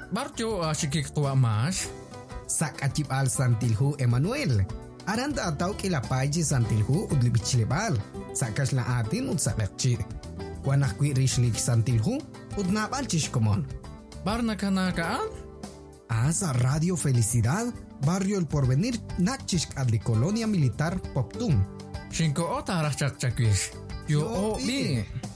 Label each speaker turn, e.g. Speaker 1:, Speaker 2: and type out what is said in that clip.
Speaker 1: Barjo ashikik tua mas.
Speaker 2: Sak achip al Santilhu Emmanuel. Aranda ataw kila paji Santilhu udlibichilebal. Sakas la atin udsakakchi. Kuanak kwi rishlik Santilhu udnabal chishkomon.
Speaker 1: Barna kanakaan?
Speaker 2: Asa Radio Felicidad, Barrio El Porvenir, Nakchishk adli Colonia Militar Poptum.
Speaker 1: Shinko ota rachak chakwish. Yo o bi.